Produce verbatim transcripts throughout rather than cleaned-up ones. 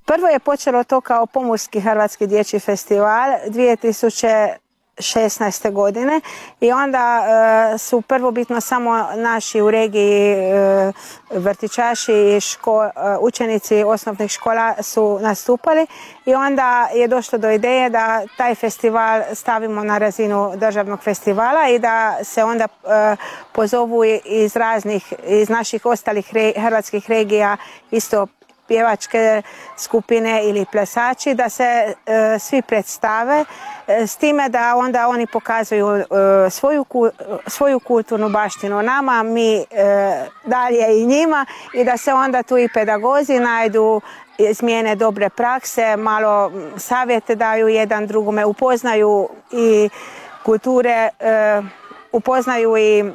Prvo je počelo to kao Pomorski hrvatski dječji festival dvije tisuće šesnaeste. godine i onda e, su prvobitno samo naši u regiji e, vrtićaši i ško, e, učenici osnovnih škola su nastupali i onda je došlo do ideje da taj festival stavimo na razinu državnog festivala i da se onda e, pozovu iz raznih, iz naših ostalih re, hrvatskih regija isto pjevačke skupine ili plesači da se e, svi predstave e, s time da onda oni pokazuju e, svoju, svoju kulturnu baštinu nama, mi e, dalje i njima i da se onda tu i pedagozi najdu, izmijene dobre prakse, malo savjete daju jedan drugome, upoznaju i kulture, e, upoznaju i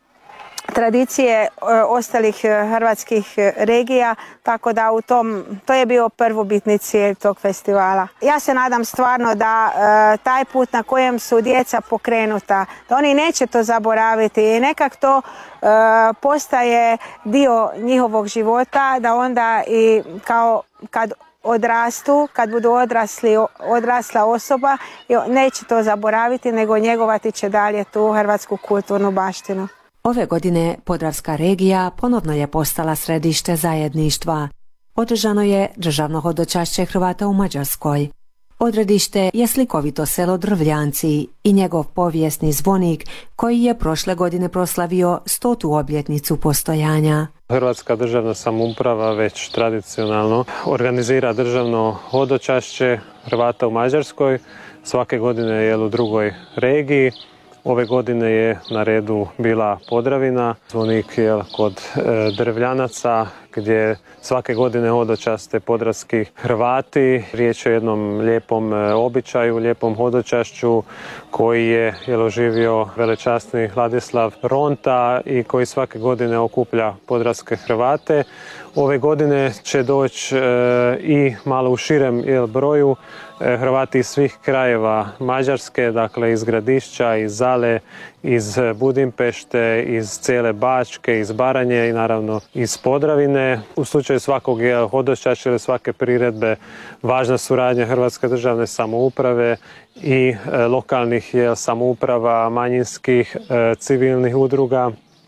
tradicije e, ostalih hrvatskih regija, tako da u tom, to je bio prvobitni cilj tog festivala. Ja se nadam stvarno da e, taj put na kojem su djeca pokrenuta, da oni neće to zaboraviti i nekak to e, postaje dio njihovog života, da onda i kao kad odrastu, kad budu odrasli, odrasla osoba, neće to zaboraviti, nego njegovati će dalje tu hrvatsku kulturnu baštinu. Ove godine Podravska regija ponovno je postala središte zajedništva. Održano je državno hodočašće Hrvata u Mađarskoj. Odredište je slikovito selo Drvljanci i njegov povijesni zvonik koji je prošle godine proslavio stotu obljetnicu postojanja. Hrvatska državna samouprava već tradicionalno organizira državno hodočašće Hrvata u Mađarskoj. Svake godine je u drugoj regiji. Ove godine je na redu bila Podravina, zvonik je kod e, Drvljanaca gdje svake godine hodočaste podravski Hrvati. Riječ je o jednom lijepom e, običaju, lijepom hodočašću koji je oživio velečasni Ladislav Ronta i koji svake godine okuplja podravske Hrvate. Ove godine će doći e, i malo u širem jel, broju e, Hrvati iz svih krajeva Mađarske, dakle iz Gradišća, iz Zale, iz Budimpešte, iz cijele Bačke, iz Baranje i naravno iz Podravine. U slučaju svakog hodočašća ili svake priredbe važna suradnja Hrvatske državne samouprave i e, lokalnih je, samouprava, manjinskih, e, civilnih udruga.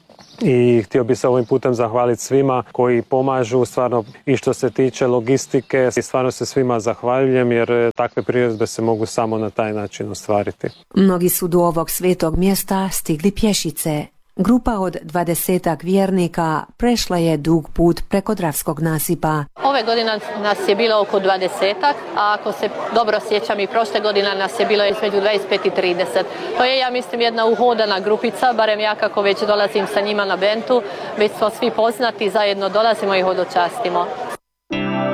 I htio bih se ovim putem zahvaliti svima koji pomažu stvarno i što se tiče logistike i stvarno se svima zahvaljujem jer takve priredbe se mogu samo na taj način ostvariti. Mnogi su do ovog svetog mjesta stigli pješice. Grupa od dvadesetak vjernika prešla je dug put preko Dravskog nasipa. Ove godine nas je bilo oko dvadesetak, a ako se dobro sjećam i prošle godine nas je bilo između dvadeset pet i trideset. To je, ja mislim, jedna uhodana grupica, barem ja kako već dolazim sa njima na bentu, već smo svi poznati, zajedno dolazimo i hodočastimo.